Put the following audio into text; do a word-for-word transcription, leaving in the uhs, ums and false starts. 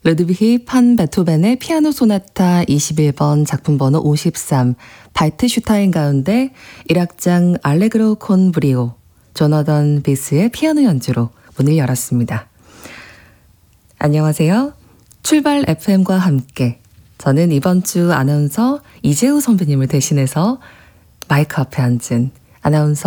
루드비히 판 베토벤의 피아노 소나타 이십일 번 작품 번호 오십삼 바이트슈타인 가운데 일 악장 알레그로 콘 브리오 조너던 비스의 피아노 연주로 문을 열었습니다. 안녕하세요. 출발 에프엠과 함께 저는 이번 주 아나운서 이재우 선배님을 대신해서 마이크 앞에 앉은 아나운서